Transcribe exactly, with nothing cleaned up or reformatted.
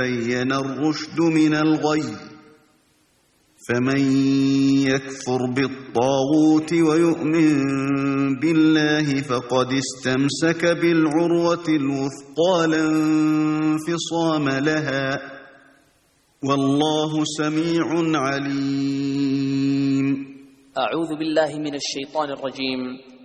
بين الرشد من الغي فمن يكفر بالطاغوت ويؤمن بالله فقد استمسك بالعروة الوثقى لا انفصام لها والله سميع عليم. أعوذ بالله من الشيطان الرجيم.